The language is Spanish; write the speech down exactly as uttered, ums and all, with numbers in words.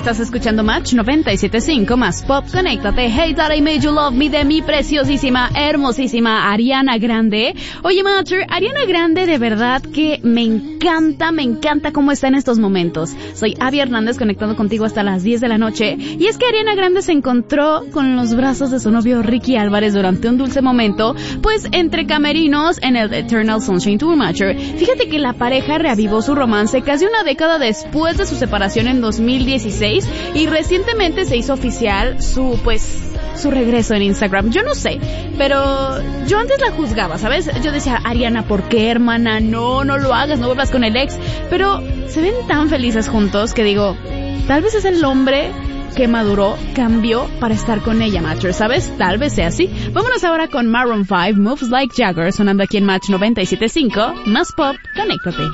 Estás escuchando Match noventa y siete punto cinco más Pop. Conéctate. Hey That I Made You Love Me de mi preciosísima, hermosísima Ariana Grande. Oye, Matcher, Ariana Grande de verdad que me encanta, me encanta cómo está en estos momentos. Soy Abby Hernández conectando contigo hasta las diez de la noche. Y es que Ariana Grande se encontró con los brazos de su novio Ricky Álvarez durante un dulce momento, pues entre camerinos en el Eternal Sunshine Tour, Matcher. Fíjate que la pareja reavivó su romance casi una década después de su separación en dos mil dieciséis y recientemente se hizo oficial su, pues, su regreso en Instagram. Yo no sé, pero yo antes la juzgaba, ¿sabes? Yo decía, Ariana, ¿por qué, hermana? No, no lo hagas, no vuelvas con el ex. Pero se ven tan felices juntos que digo, tal vez es el hombre que maduró, cambió para estar con ella, Matcher, ¿sabes? Tal vez sea así. Vámonos ahora con Maroon five, Moves Like Jagger, sonando aquí en Match noventa y siete punto cinco, más Pop, conéctate.